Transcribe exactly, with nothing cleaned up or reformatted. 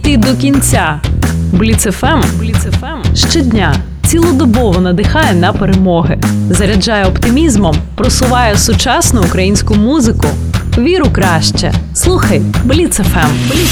йти до кінця. Бліц еф ем щодня цілодобово надихає на перемоги, заряджає оптимізмом, просуває сучасну українську музику. Вір у краще. Слухай Бліц еф ем.